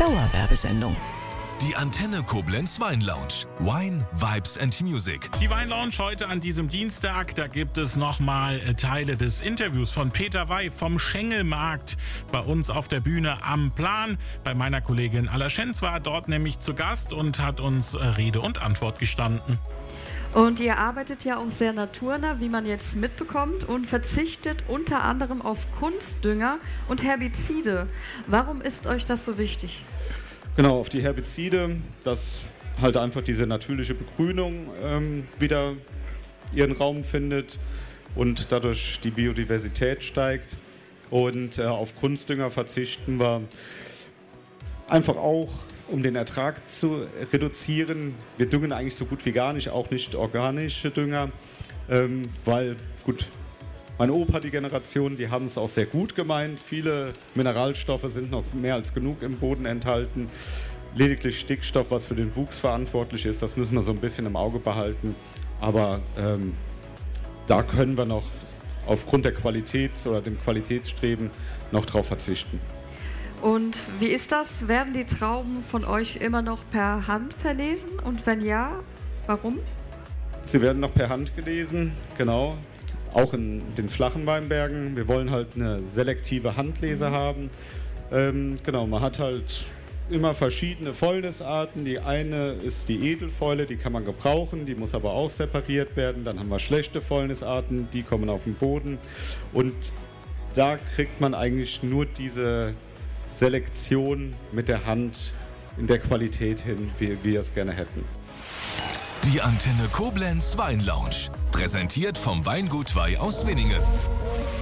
Dauerwerbesendung. Die Antenne Koblenz Weinlounge. Wine, Vibes and Music. Die Weinlounge heute an diesem Dienstag, da gibt es nochmal Teile des Interviews von Peter Wey vom Schengelmarkt bei uns auf der Bühne am Plan. Bei meiner Kollegin Alla Schenz war dort nämlich zu Gast und hat uns Rede und Antwort gestanden. Und ihr arbeitet ja auch sehr naturnah, wie man jetzt mitbekommt, und verzichtet unter anderem auf Kunstdünger und Herbizide. Warum ist euch das so wichtig? Genau, auf die Herbizide, dass halt einfach diese natürliche Begrünung wieder ihren Raum findet und dadurch die Biodiversität steigt. Und auf Kunstdünger verzichten wir einfach auch, um den Ertrag zu reduzieren. Wir düngen eigentlich so gut wie gar nicht, auch nicht organische Dünger, weil, gut, mein Opa, die Generation, die haben es auch sehr gut gemeint. Viele Mineralstoffe sind noch mehr als genug im Boden enthalten. Lediglich Stickstoff, was für den Wuchs verantwortlich ist, das müssen wir so ein bisschen im Auge behalten. Aber da können wir noch aufgrund der Qualität oder dem Qualitätsstreben noch drauf verzichten. Und wie ist das? Werden die Trauben von euch immer noch per Hand verlesen? Und wenn ja, warum? Sie werden noch per Hand gelesen, genau. Auch in den flachen Weinbergen. Wir wollen halt eine selektive Handlese haben. Genau, man hat halt immer verschiedene Fäulnisarten. Die eine ist die Edelfäule, die kann man gebrauchen, die muss aber auch separiert werden. Dann haben wir schlechte Fäulnisarten, die kommen auf den Boden. Und da kriegt man eigentlich nur diese Selektion mit der Hand in der Qualität hin, wie wir es gerne hätten. Die Antenne Koblenz Weinlounge. Präsentiert vom Weingut Wey aus Winningen.